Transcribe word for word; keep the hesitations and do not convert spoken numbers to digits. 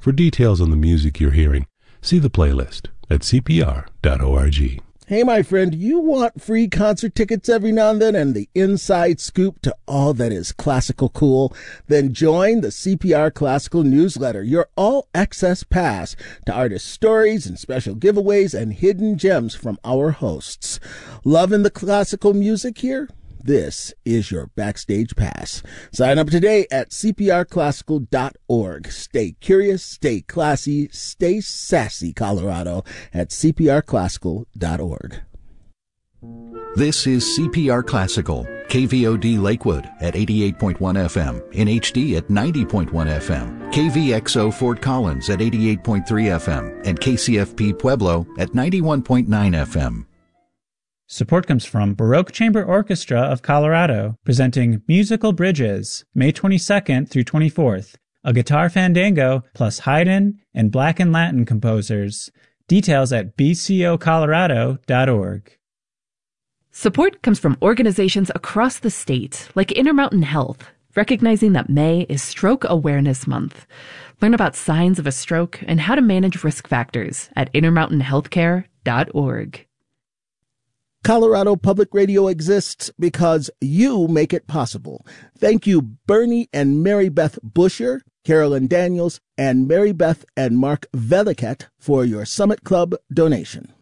For details on the music you're hearing, see the playlist at c p r dot org. Hey, my friend, you want free concert tickets every now and then and the inside scoop to all that is classical cool? Then join the C P R Classical newsletter, your all-access pass to artist stories and special giveaways and hidden gems from our hosts. Loving the classical music here? This is your backstage pass. Sign up today at c p r classical dot org. Stay curious, stay classy, stay sassy, Colorado, at c p r classical dot org. This is C P R Classical, K V O D Lakewood at eighty-eight point one F M, in H D at ninety point one F M, K V X O Fort Collins at eighty-eight point three F M, and K C F P Pueblo at ninety-one point nine F M. Support comes from Baroque Chamber Orchestra of Colorado, presenting Musical Bridges, May twenty-second through twenty-fourth, a guitar fandango plus Haydn and Black and Latin composers. Details at b c o colorado dot org. Support comes from organizations across the state, like Intermountain Health, recognizing that May is Stroke Awareness Month. Learn about signs of a stroke and how to manage risk factors at intermountain healthcare dot org. Colorado Public Radio exists because you make it possible. Thank you, Bernie and Mary Beth Busher, Carolyn Daniels, and Mary Beth and Mark Veliket for your Summit Club donation.